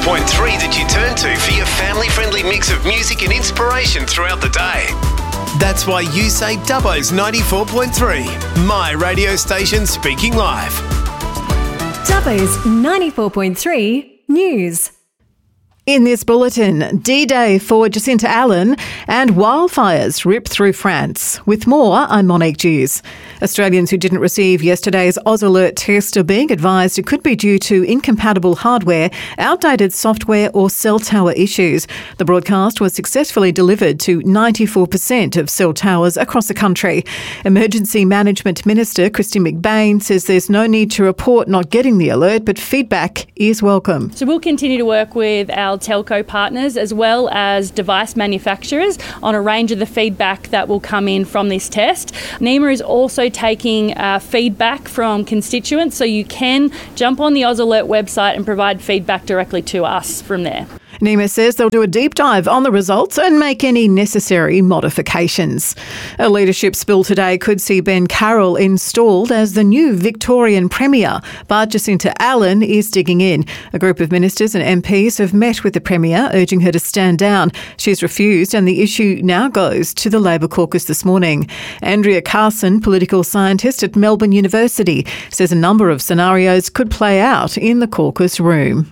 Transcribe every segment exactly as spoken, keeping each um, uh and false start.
point three that you turn to for your family-friendly mix of music and inspiration throughout the day. That's why you say Dubbo's ninety-four point three, my radio station speaking live. Dubbo's ninety-four point three News. In this bulletin, D-Day for Jacinta Allen and wildfires rip through France. With more, I'm Monique Dews. Australians who didn't receive yesterday's Oz Alert test are being advised it could be due to incompatible hardware, outdated software or cell tower issues. The broadcast was successfully delivered to ninety-four percent of cell towers across the country. Emergency Management Minister Kristy McBain says there's no need to report not getting the alert, but feedback is welcome. So we'll continue to work with our telco partners as well as device manufacturers on a range of the feedback that will come in from this test. NEMA is also taking uh, feedback from constituents, so you can jump on the Oz Alert website and provide feedback directly to us from there. NEMA says they'll do a deep dive on the results and make any necessary modifications. A leadership spill today could see Ben Carroll installed as the new Victorian Premier, but Jacinta Allen is digging in. A group of ministers and M Ps have met with the Premier, urging her to stand down. She's refused, and the issue now goes to the Labor caucus this morning. Andrea Carson, political scientist at Melbourne University, says a number of scenarios could play out in the caucus room.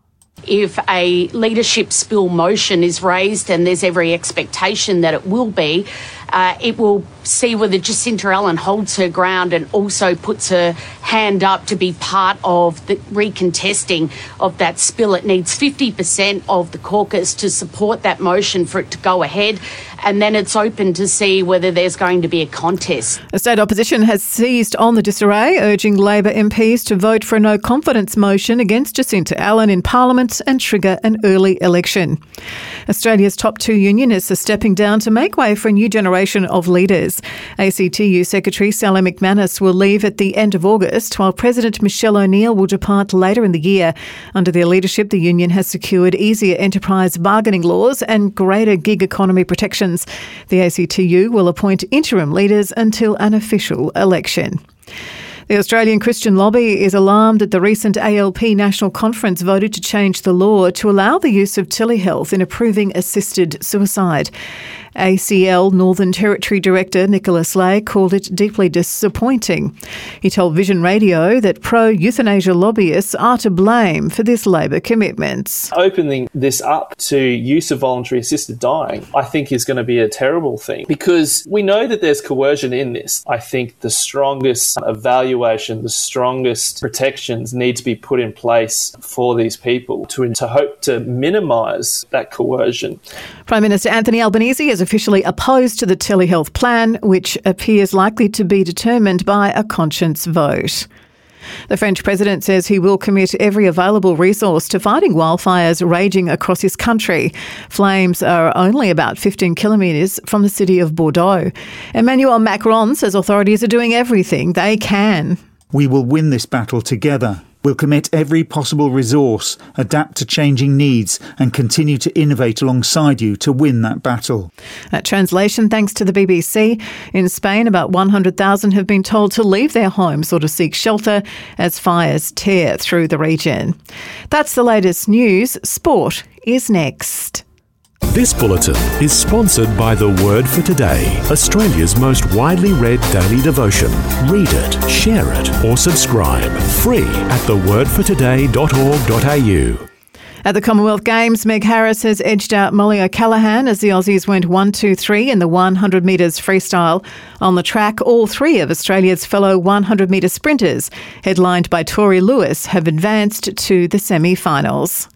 If a leadership spill motion is raised, and there's every expectation that it will be, uh, it will see whether Jacinta Allen holds her ground and also puts her hand up to be part of the recontesting of that spill. It needs fifty percent of the caucus to support that motion for it to go ahead, and then it's open to see whether there's going to be a contest. The state opposition has seized on the disarray, urging Labor M Ps to vote for a no-confidence motion against Jacinta Allen in Parliament and trigger an early election. Australia's top two unionists are stepping down to make way for a new generation of leaders. A C T U Secretary Sally McManus will leave at the end of August, while President Michelle O'Neill will depart later in the year. Under their leadership, the union has secured easier enterprise bargaining laws and greater gig economy protections. The A C T U will appoint interim leaders until an official election. The Australian Christian Lobby is alarmed that the recent A L P National Conference voted to change the law to allow the use of telehealth in approving assisted suicide. A C L Northern Territory Director Nicholas Lay called it deeply disappointing. He told Vision Radio that pro-euthanasia lobbyists are to blame for this Labor commitment. Opening this up to use of voluntary assisted dying, I think, is going to be a terrible thing, because we know that there's coercion in this. I think the strongest evaluation, the strongest protections need to be put in place for these people to, to hope to minimise that coercion. Prime Minister Anthony Albanese is officially opposed to the telehealth plan, which appears likely to be determined by a conscience vote. The French president says he will commit every available resource to fighting wildfires raging across his country. Flames are only about fifteen kilometres from the city of Bordeaux. Emmanuel Macron says authorities are doing everything they can. We will win this battle together. We'll commit every possible resource, adapt to changing needs and continue to innovate alongside you to win that battle. That translation thanks to the B B C. In Spain, about one hundred thousand have been told to leave their homes or to seek shelter as fires tear through the region. That's the latest news. Sport is next. This bulletin is sponsored by The Word for Today, Australia's most widely read daily devotion. Read it, share it, or subscribe. Free at the word for today dot org dot a u. At the Commonwealth Games, Meg Harris has edged out Molly O'Callaghan as the Aussies went one two three in the one hundred metres freestyle. On the track, all three of Australia's fellow one hundred metre sprinters, headlined by Tori Lewis, have advanced to the semi-finals.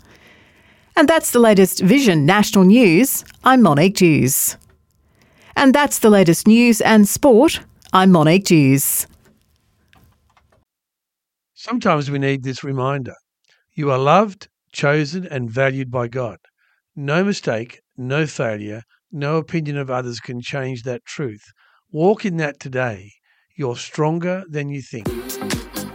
And that's the latest Vision National News. I'm Monique Dews. And that's the latest news and sport. I'm Monique Dews. Sometimes we need this reminder. You are loved, chosen and valued by God. No mistake, no failure, no opinion of others can change that truth. Walk in that today. You're stronger than you think.